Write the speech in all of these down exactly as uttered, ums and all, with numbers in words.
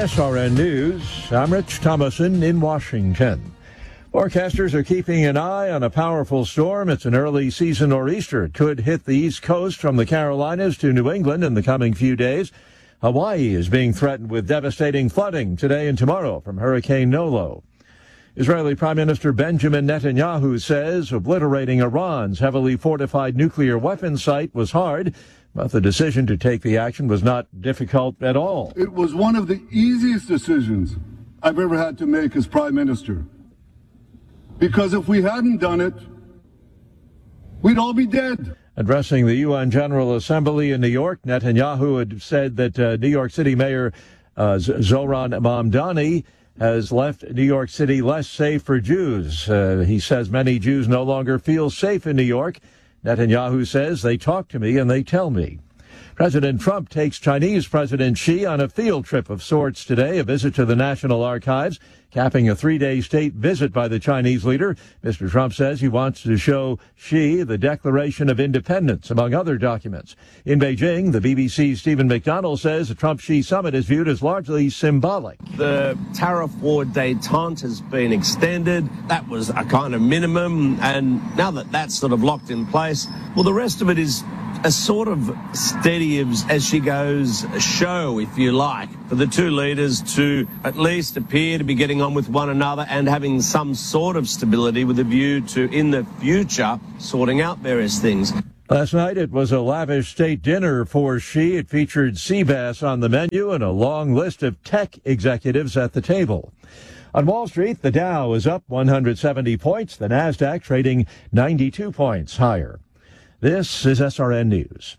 S R N News, I'm Rich Thomason in Washington. Forecasters are keeping an eye on a powerful storm. It's an early season nor'easter. It could hit the East Coast from the Carolinas to New England in the coming few days. Hawaii is being threatened with devastating flooding today and tomorrow from Hurricane Nolo. Israeli Prime Minister Benjamin Netanyahu says obliterating Iran's heavily fortified nuclear weapons site was hard, but the decision to take the action was not difficult at all. It was one of the easiest decisions I've ever had to make as Prime Minister. Because if we hadn't done it, we'd all be dead. Addressing the U N General Assembly in New York, Netanyahu had said that uh, New York City Mayor uh, Zohran Mamdani has left New York City less safe for Jews. Uh, he says many Jews no longer feel safe in New York. Netanyahu says they talk to me and they tell me. President Trump takes Chinese President Xi on a field trip of sorts today, a visit to the National Archives, capping a three-day state visit by the Chinese leader. Mister Trump says he wants to show Xi the Declaration of Independence, among other documents. In Beijing, the B B C's Stephen McDonald says the Trump-Xi summit is viewed as largely symbolic. The tariff war détente has been extended. That was a kind of minimum, and now that that's sort of locked in place, well, the rest of it is a sort of steady as, as she goes show, if you like, for the two leaders to at least appear to be getting on with one another and having some sort of stability with a view to, in the future, sorting out various things. Last night, it was a lavish state dinner for Xi. It featured sea bass on the menu and a long list of tech executives at the table. On Wall Street, the Dow is up one hundred seventy points, the Nasdaq trading ninety-two points higher. This is S R N News.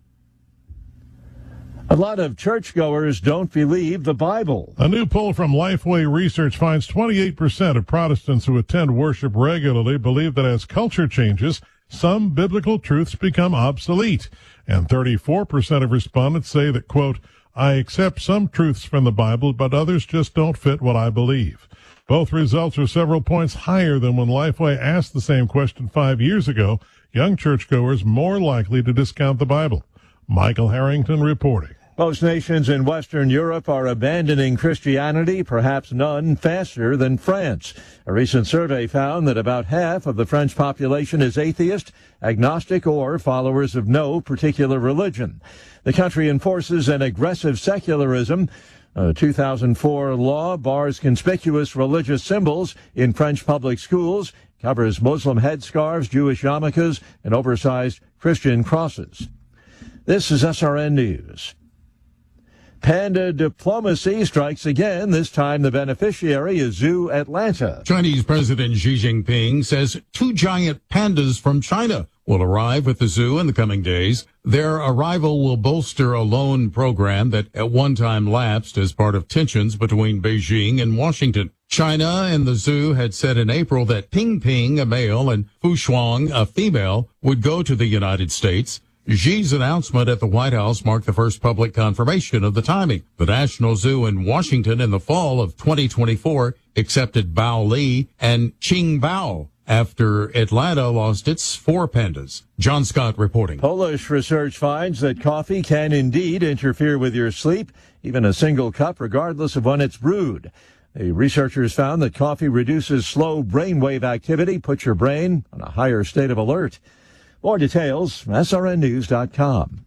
A lot of churchgoers don't believe the Bible. A new poll from Lifeway Research finds twenty-eight percent of Protestants who attend worship regularly believe that as culture changes, some biblical truths become obsolete. And thirty-four percent of respondents say that, quote, I accept some truths from the Bible, but others just don't fit what I believe. Both results are several points higher than when Lifeway asked the same question five years ago. Young churchgoers more likely to discount the Bible. Michael Harrington reporting. Most nations in Western Europe are abandoning Christianity, perhaps none faster than France. A recent survey found that about half of the French population is atheist, agnostic, or followers of no particular religion. The country enforces an aggressive secularism. A two thousand four law bars conspicuous religious symbols in French public schools, covers Muslim headscarves, Jewish yarmulkes, and oversized Christian crosses. This is S R N News. Panda diplomacy strikes again. This time the beneficiary is Zoo Atlanta. Chinese President Xi Jinping says two giant pandas from China will arrive at the zoo in the coming days. Their arrival will bolster a loan program that at one time lapsed as part of tensions between Beijing and Washington. China and the zoo had said in April that Ping Ping, a male, and Fu Shuang, a female, would go to the United States. Xi's announcement at the White House marked the first public confirmation of the timing. The National Zoo in Washington in the fall of twenty twenty-four accepted Bao Li and Qing Bao after Atlanta lost its four pandas. John Scott reporting. Polish research finds that coffee can indeed interfere with your sleep, even a single cup, regardless of when it's brewed. The researchers found that coffee reduces slow brainwave activity, puts your brain on a higher state of alert. More details, S R N news dot com.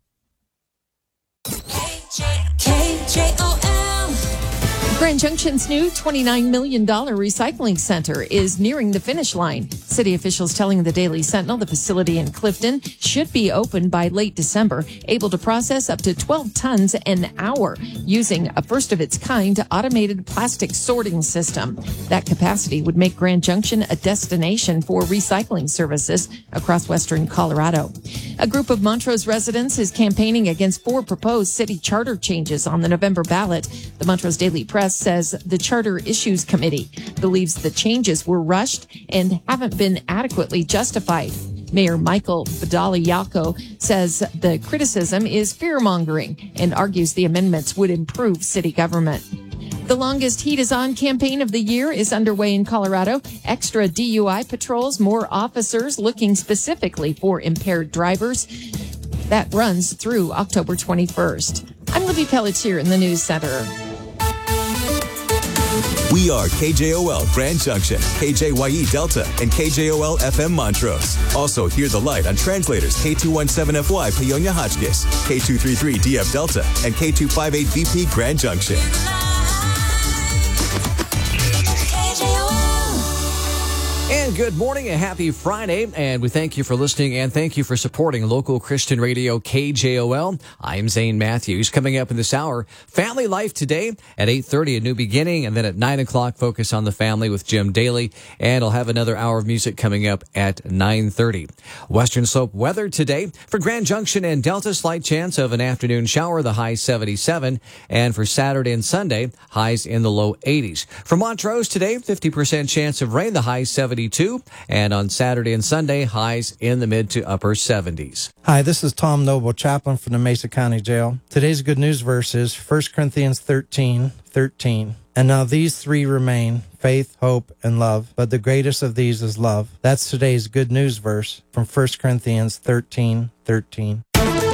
K J O M. Grand Junction's new twenty-nine million dollars recycling center is nearing the finish line. City officials telling the Daily Sentinel the facility in Clifton should be open by late December, able to process up to twelve tons an hour using a first-of-its-kind automated plastic sorting system. That capacity would make Grand Junction a destination for recycling services across western Colorado. A group of Montrose residents is campaigning against four proposed city charter changes on the November ballot. The Montrose Daily Press says the Charter Issues Committee believes the changes were rushed and haven't been adequately justified. Mayor Michael Badaliaco says the criticism is fear-mongering and argues the amendments would improve city government. The longest heat is on campaign of the year is underway in Colorado. Extra D U I patrols, more officers looking specifically for impaired drivers. That runs through October twenty-first. I'm Libby Pelletier in the News Center. We are K J O L Grand Junction, K J Y E Delta, and K J O L F M Montrose. Also, hear the light on translators K two seventeen F Y Paonia Hotchkiss, K two thirty-three D F Delta, and K two fifty-eight V P Grand Junction. And good morning, a happy Friday, and we thank you for listening and thank you for supporting local Christian radio K J O L. I'm Zane Matthews. Coming up in this hour, Family Life Today at eight thirty, a new beginning, and then at nine o'clock, Focus on the Family with Jim Daly, and I'll have another hour of music coming up at nine thirty. Western Slope weather today for Grand Junction and Delta, slight chance of an afternoon shower, the high seventy-seven, and for Saturday and Sunday, highs in the low eighties. For Montrose today, fifty percent chance of rain, the high seventy-two, and on Saturday and Sunday, highs in the mid to upper seventies. Hi, this is Tom Noble, chaplain from the Mesa County Jail. Today's good news verse is First Corinthians thirteen thirteen. And now these three remain, faith, hope, and love, but the greatest of these is love. That's today's good news verse from First Corinthians thirteen thirteen.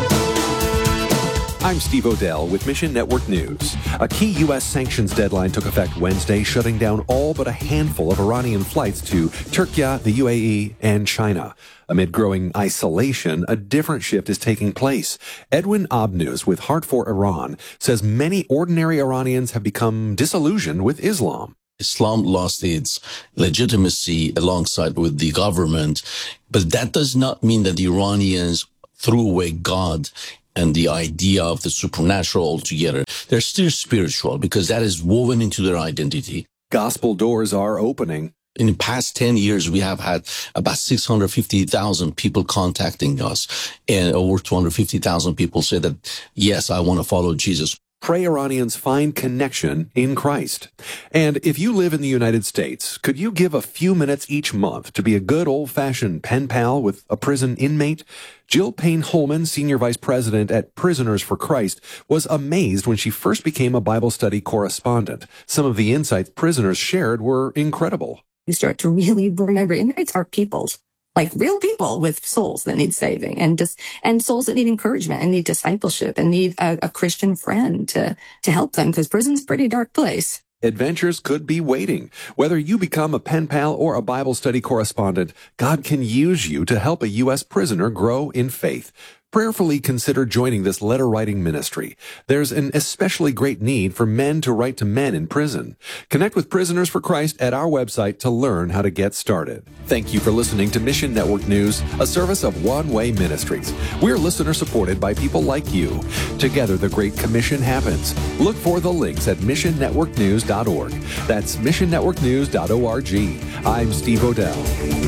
I'm Steve Odell with Mission Network News. A key U S sanctions deadline took effect Wednesday, shutting down all but a handful of Iranian flights to Turkey, the U A E, and China. Amid growing isolation, a different shift is taking place. Edwin Obnus with Heart for Iran says many ordinary Iranians have become disillusioned with Islam. Islam lost its legitimacy alongside with the government, but that does not mean that the Iranians threw away God and the idea of the supernatural altogether. They're still spiritual because that is woven into their identity. Gospel doors are opening. In the past ten years, we have had about six hundred fifty thousand people contacting us, and over two hundred fifty thousand people say that, yes, I want to follow Jesus. Pray Iranians find connection in Christ. And if you live in the United States, could you give a few minutes each month to be a good old-fashioned pen pal with a prison inmate? Jill Payne Holman, Senior Vice President at Prisoners for Christ, was amazed when she first became a Bible study correspondent. Some of the insights prisoners shared were incredible. You start to really remember inmates are peoples. Like real people with souls that need saving and just, and souls that need encouragement and need discipleship and need a, a Christian friend to, to help them, because prison's a pretty dark place. Adventures could be waiting. Whether you become a pen pal or a Bible study correspondent, God can use you to help a U S prisoner grow in faith. Prayerfully consider joining this letter-writing ministry. There's an especially great need for men to write to men in prison. Connect with Prisoners for Christ at our website to learn how to get started. Thank you for listening to Mission Network News, a service of One Way Ministries. We're listener-supported by people like you. Together, the Great Commission happens. Look for the links at mission network news dot org. That's mission network news dot org. I'm Steve Odell.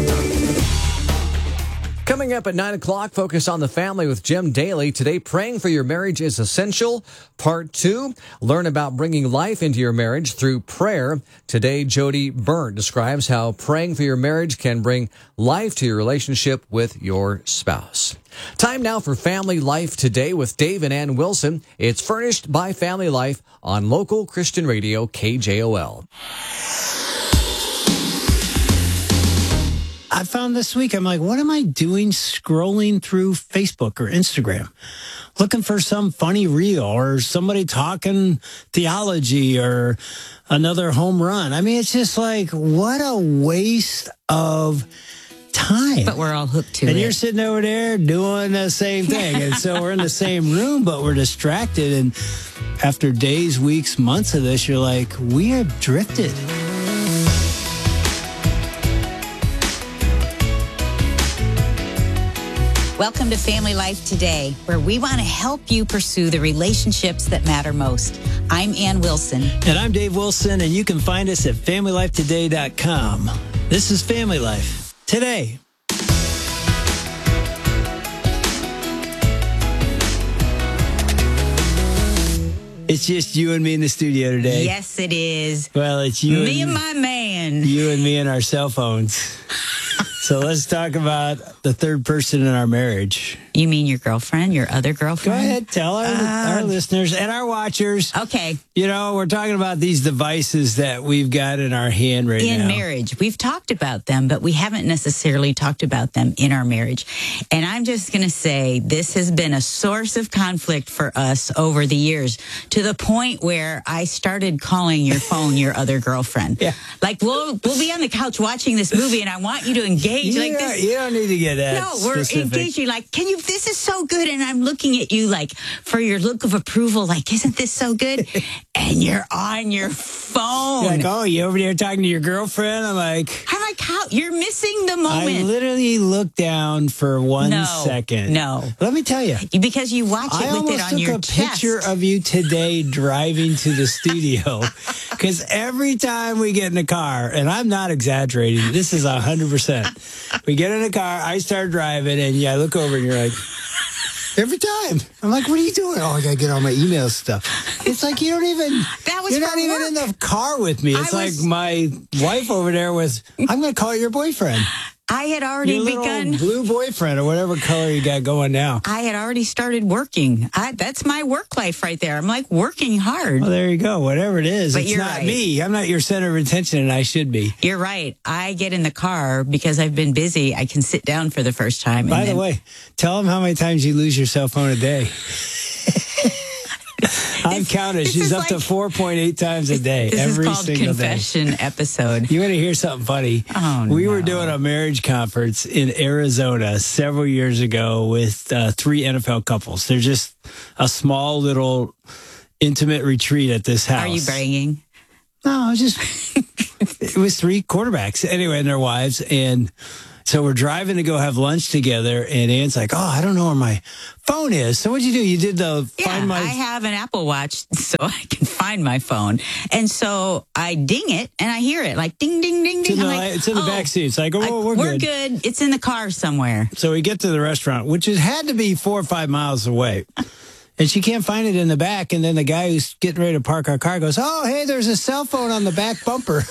Coming up at nine o'clock, Focus on the Family with Jim Daly. Today, praying for your marriage is essential. Part two, learn about bringing life into your marriage through prayer. Today, Jody Byrne describes how praying for your marriage can bring life to your relationship with your spouse. Time now for Family Life Today with Dave and Ann Wilson. It's furnished by Family Life on local Christian radio K J O L. I found this week, I'm like, what am I doing scrolling through Facebook or Instagram? Looking for some funny reel or somebody talking theology or another home run. I mean, it's just like, what a waste of time. But we're all hooked to and it. And you're sitting over there doing the same thing. And so we're in the same room, but we're distracted. And after days, weeks, months of this, you're like, we have drifted. Welcome to Family Life Today, where we want to help you pursue the relationships that matter most. I'm Ann Wilson. And I'm Dave Wilson, and you can find us at family life today dot com. This is Family Life Today. It's just you and me in the studio today. Yes, it is. Well, it's you me and, and my man. You and me and our cell phones. So let's talk about the third person in our marriage. You mean your girlfriend, your other girlfriend? Go ahead, tell our, Uh, our listeners and our watchers. Okay. You know, we're talking about these devices that we've got in our hand right in now. marriage. We've talked about them, but we haven't necessarily talked about them in our marriage. And I'm just going to say this has been a source of conflict for us over the years, to the point where I started calling your phone your other girlfriend. Yeah. Like, we'll we'll be on the couch watching this movie, and I want you to engage. You, like don't, this. you don't need to get that No, we're specific. engaging. Like, can you? This is so good, and I'm looking at you like for your look of approval. Like, isn't this so good? And you're on your phone. You're like, oh, you over there talking to your girlfriend? I'm like, I'm like, how? You're missing the I moment. literally looked down for one No, second. no. Let me tell you. Because you watch it I with almost it on took your a chest. picture of you today driving to the studio, because every time we get in the car, and I'm not exaggerating, this is one hundred percent. We get in the car, I start driving, and yeah, I look over and you're like, every time. I'm like, what are you doing? Oh, I got to get all my email stuff. It's like, you don't even, That was you're for not even work. in the car with me. It's I like was- my wife over there was, I'm going to call it your boyfriend. I had already Your little begun. blue boyfriend or whatever color you got going now. I had already started working. I, that's my work life right there. I'm like working hard. Well, there you go. Whatever it is, But it's you're not right. me. I'm not your center of attention, and I should be. You're right. I get in the car because I've been busy. I can sit down for the first time. By and the then- way, tell them how many times you lose your cell phone a day. I've counted. this She's is up to like- four point eight times a day, this every is called single confession day. episode. You want to hear something funny? Oh, we no. were doing a marriage conference in Arizona several years ago with uh, three N F L couples. They're just a small little intimate retreat at this house. Are you bragging? No, I was just, it was three quarterbacks anyway, and their wives. And so we're driving to go have lunch together. And Ann's like, oh, I don't know where my phone is. So what'd you do? You did the Yeah, find my. I have an Apple Watch so I can find my phone. And so I ding it and I hear it like ding, ding, ding, It's ding. in the, I'm like, it's in the oh, back seat. It's like, oh, I- we're, we're good. good. It's in the car somewhere. So we get to the restaurant, which is, had to be four or five miles away. And she can't find it in the back. And then the guy who's getting ready to park our car goes, oh, hey, there's a cell phone on the back bumper.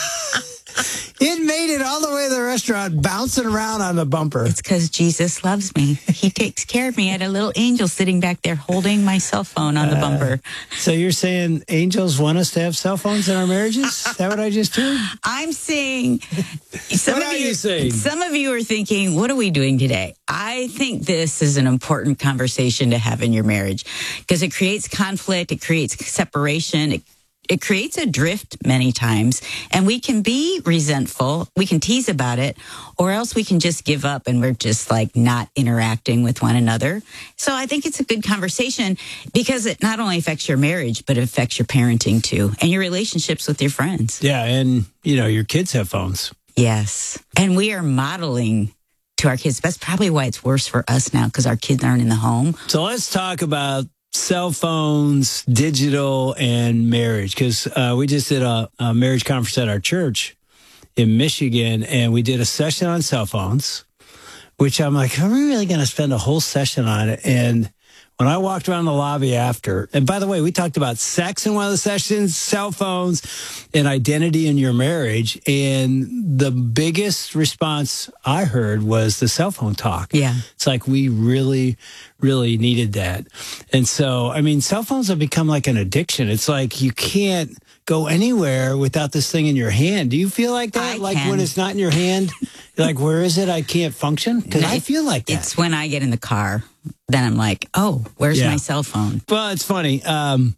It made it all the way to the restaurant, bouncing around on the bumper. It's because Jesus loves me. He takes care of me. I had a little angel sitting back there holding my cell phone on the bumper. So you're saying angels want us to have cell phones in our marriages? Is that what I just heard? I'm saying, some What of are you, you saying? some of you are thinking, what are we doing today? I think this is an important conversation to have in your marriage because it creates conflict, it creates separation, it It creates a drift many times, and we can be resentful. We can tease about it, or else we can just give up and we're just like not interacting with one another. So I think it's a good conversation because it not only affects your marriage, but it affects your parenting too and your relationships with your friends. Yeah, and, you know, your kids have phones. Yes. And we are modeling to our kids. That's probably why it's worse for us now because our kids aren't in the home. So let's talk about cell phones, digital, and marriage, because uh, we just did a, a marriage conference at our church in Michigan, and we did a session on cell phones, which I'm like, are we really going to spend a whole session on it? And when I walked around the lobby after, and by the way, we talked about sex in one of the sessions, cell phones, and identity in your marriage. And the biggest response I heard was the cell phone talk. Yeah. It's like we really, really needed that. And so, I mean, cell phones have become like an addiction. It's like you can't go anywhere without this thing in your hand. Do you feel like that? I like can. when it's not in your hand, you're like, where is it? I can't function? Because I feel like that. It's when I get in the car, then I'm like, oh, where's Yeah. my cell phone? Well, it's funny. Um,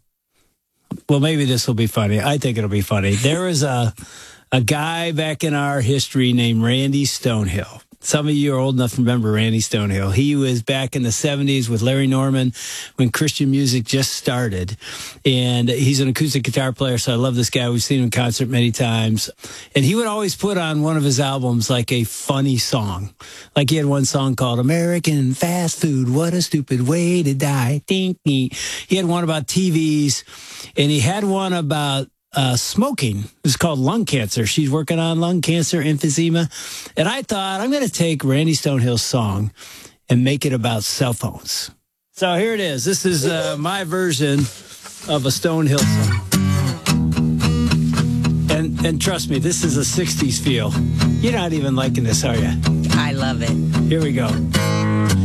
well, maybe this will be funny. I think it'll be funny. There was a a guy back in our history named Randy Stonehill. Some of you are old enough to remember Randy Stonehill. He was back in the seventies with Larry Norman when Christian music just started. And he's an acoustic guitar player, so I love this guy. We've seen him in concert many times. And he would always put on one of his albums like a funny song. Like he had one song called American Fast Food, What a Stupid Way to Die. Dinky. He had one about T Vs, and he had one about Uh, smoking. It's called lung cancer. She's working on lung cancer, emphysema. And I thought, I'm going to take Randy Stonehill's song and make it about cell phones. So here it is. This is uh, my version of a Stonehill song. And, and trust me, this is a sixties feel. You're not even liking this, are you? I love it. Here we go.